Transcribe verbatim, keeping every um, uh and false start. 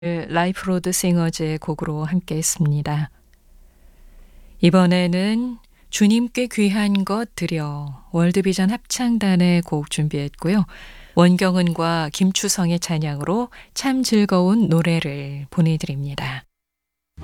라이프 로드 싱어즈의 곡으로 함께 했습니다. 이번에는 주님께 귀한 것 드려 월드비전 합창단의 곡 준비했고요. 원경은과 김추성의 찬양으로 참 즐거운 노래를 보내드립니다.